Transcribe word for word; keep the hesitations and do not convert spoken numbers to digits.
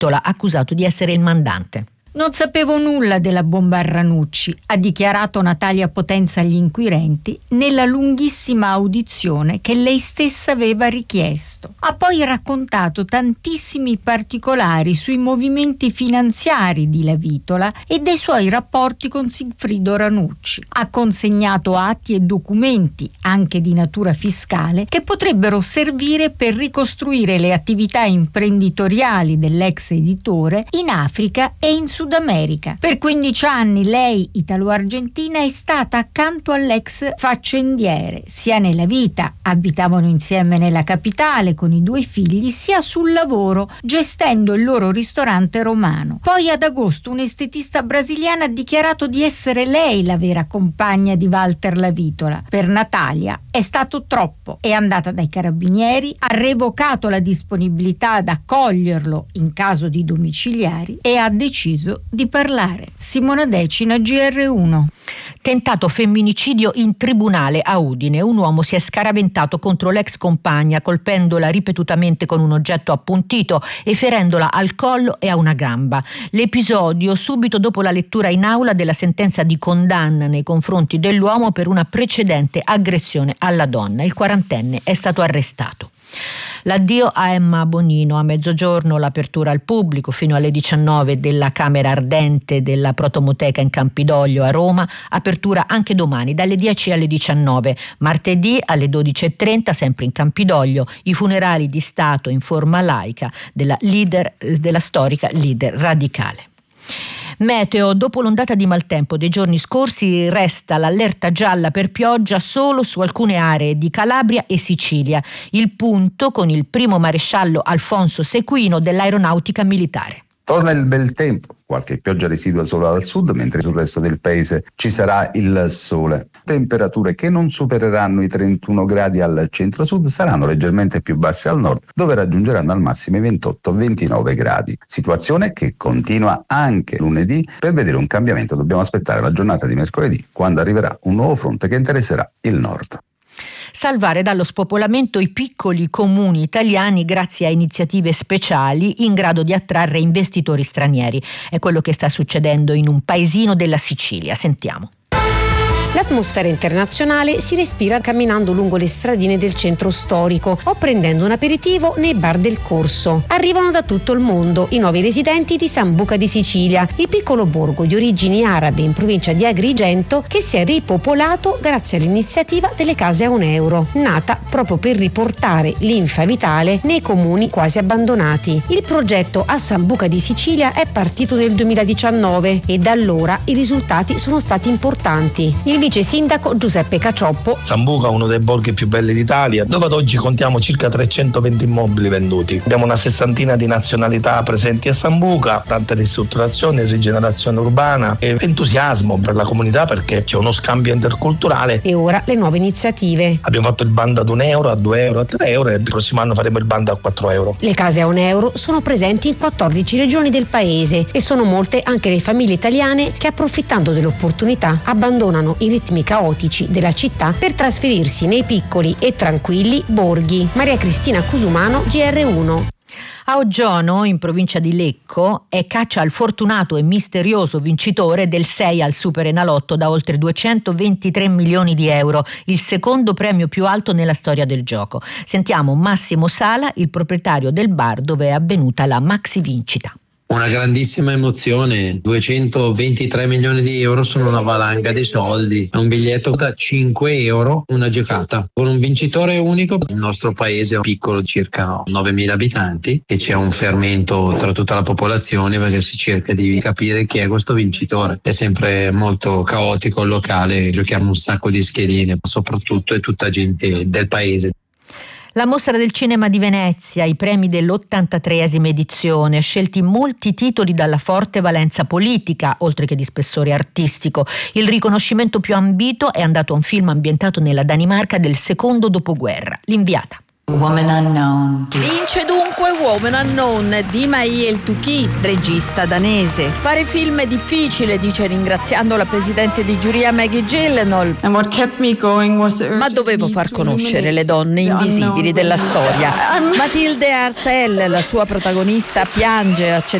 Vittola, accusato di essere il mandante. Non sapevo nulla della bomba a Ranucci, ha dichiarato Natalia Potenza agli inquirenti nella lunghissima audizione che lei stessa aveva richiesto. Ha poi raccontato tantissimi particolari sui movimenti finanziari di La Vitola e dei suoi rapporti con Sigfrido Ranucci. Ha consegnato atti e documenti, anche di natura fiscale, che potrebbero servire per ricostruire le attività imprenditoriali dell'ex editore in Africa e in Sud America. Per quindici anni lei, italo-argentina, è stata accanto all'ex faccendiere, sia nella vita, abitavano insieme nella capitale con i due figli, sia sul lavoro, gestendo il loro ristorante romano. Poi ad agosto un'estetista brasiliana ha dichiarato di essere lei la vera compagna di Walter La Vitola. Per Natalia è stato troppo, è andata dai carabinieri, ha revocato la disponibilità ad accoglierlo in caso di domiciliari e ha deciso di parlare. Simona Decina, G R uno. Tentato femminicidio in tribunale a Udine. Un uomo si è scaraventato contro l'ex compagna colpendola ripetutamente con un oggetto appuntito e ferendola al collo e a una gamba. L'episodio subito dopo la lettura in aula della sentenza di condanna nei confronti dell'uomo per una precedente aggressione alla donna. Il quarantenne è stato arrestato. L'addio a Emma Bonino. A mezzogiorno l'apertura al pubblico fino alle diciannove della Camera Ardente della Protomoteca in Campidoglio a Roma, apertura anche domani dalle dieci alle diciannove, martedì alle dodici e trenta sempre in Campidoglio i funerali di Stato in forma laica della leader della storica leader radicale. Meteo. Dopo l'ondata di maltempo dei giorni scorsi resta l'allerta gialla per pioggia solo su alcune aree di Calabria e Sicilia. Il punto con il primo maresciallo Alfonso Sequino dell'Aeronautica Militare. Torna il bel tempo, qualche pioggia residua solo al sud, mentre sul resto del paese ci sarà il sole. Temperature che non supereranno i trentuno gradi al centro-sud, saranno leggermente più basse al nord, dove raggiungeranno al massimo i ventotto ventinove gradi. Situazione che continua anche lunedì. Per vedere un cambiamento dobbiamo aspettare la giornata di mercoledì, quando arriverà un nuovo fronte che interesserà il nord. Salvare dallo spopolamento i piccoli comuni italiani grazie a iniziative speciali in grado di attrarre investitori stranieri. È quello che sta succedendo in un paesino della Sicilia. Sentiamo. L'atmosfera internazionale si respira camminando lungo le stradine del centro storico o prendendo un aperitivo nei bar del Corso. Arrivano da tutto il mondo i nuovi residenti di Sambuca di Sicilia, il piccolo borgo di origini arabe in provincia di Agrigento che si è ripopolato grazie all'iniziativa delle case a un euro, nata proprio per riportare linfa vitale nei comuni quasi abbandonati. Il progetto a Sambuca di Sicilia è partito nel duemiladiciannove e da allora i risultati sono stati importanti. Il vice sindaco Giuseppe Cacioppo. Sambuca è uno dei borghi più belli d'Italia, dove ad oggi contiamo circa trecentoventi immobili venduti. Abbiamo una sessantina di nazionalità presenti a Sambuca, tante ristrutturazioni, rigenerazione urbana e entusiasmo per la comunità perché c'è uno scambio interculturale. E ora le nuove iniziative. Abbiamo fatto il bando ad un euro, a due euro, a tre euro e il prossimo anno faremo il bando a quattro euro. Le case a un euro sono presenti in quattordici regioni del paese e sono molte anche le famiglie italiane che, approfittando dell'opportunità, abbandonano i ritmi caotici della città per trasferirsi nei piccoli e tranquilli borghi. Maria Cristina Cusumano, G R uno. A Oggiono, in provincia di Lecco, è caccia al fortunato e misterioso vincitore del sei al Super Enalotto da oltre duecentoventitré milioni di euro, il secondo premio più alto nella storia del gioco. Sentiamo Massimo Sala, il proprietario del bar dove è avvenuta la maxi vincita. Una grandissima emozione, duecentoventitré milioni di euro sono una valanga di soldi, è un biglietto da cinque euro, una giocata, con un vincitore unico. Il nostro paese è piccolo, circa novemila abitanti e c'è un fermento tra tutta la popolazione perché si cerca di capire chi è questo vincitore. È sempre molto caotico il locale, giochiamo un sacco di schedine, soprattutto è tutta gente del paese. La Mostra del Cinema di Venezia, i premi dell'ottantatreesima edizione, scelti molti titoli dalla forte valenza politica, oltre che di spessore artistico. Il riconoscimento più ambito è andato a un film ambientato nella Danimarca del secondo dopoguerra, L'inviata. Woman Unknown. Vince dunque Woman Unknown di Maël Touki, regista danese. Fare film è difficile, dice ringraziando la presidente di giuria Maggie Gyllenhaal. Ma dovevo far conoscere le donne invisibili della storia. Mathilde Arcel, la sua protagonista, piange